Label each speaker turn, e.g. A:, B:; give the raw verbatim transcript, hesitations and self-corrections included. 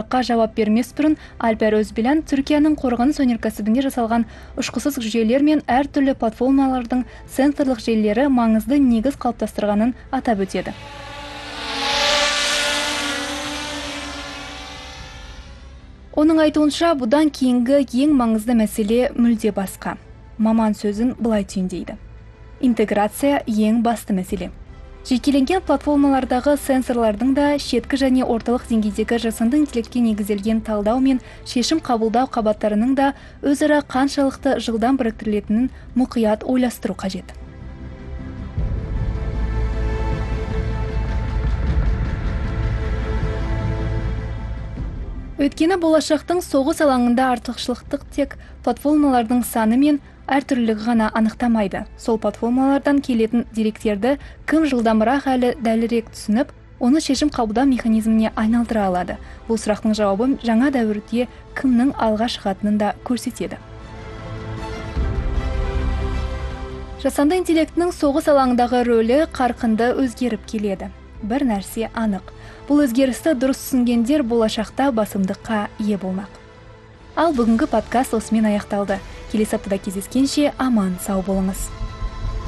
A: суракка жаап бермес бұрын Альпер Өзбилян Түркиянын коргонуш өнөркөсүбүндө жасалган учкусуз жүйөлөр мен ар түрлүү платформалардын сенсорлук желилери маңызды негиз калыптастырганын атап өтөдү. Onun айтуунча, будан кийинки эң маңызды маселе мүлде башка. Маман сөзүн былай түйүндөйдү. Интеграция эң басты маселе. Жекеленген платформалардагы сенсорлордун да четки жана ортолук деңгейдеги жасанды интеллектке негизделген талдоо мен чечим кабылдоо кабаттарынын да өз ара канчалыкты жылдам бириктирилетинин мукуят ойлоштуруу кажет. Өткені болашақтың согус алаңында артыкчылыктык тек платформалардын саны мен ар түрлүлүгү гана аныктамайды. Сол платформалардан келетін деректерди ким жылдамыраак әлі дәлирээк түсүнүп, оны чечим кабылдоо механизмине айналдыра алады. Бул сурактын жабабы жаңа дәвирде кимдин алга чыгатынын да көрсөтөдү. Жасанды интеллектнин согус алаңындагы рөлү каркынды өзгерип келеді. Бір нәрсе анық. Бұл өзгерісті дұрыс түсінгендер болашақта басымдыққа ие болмақ. Ал бүгінгі подкаст осымен аяқталды. Келесі аптада кездескенше аман сау болыңыз.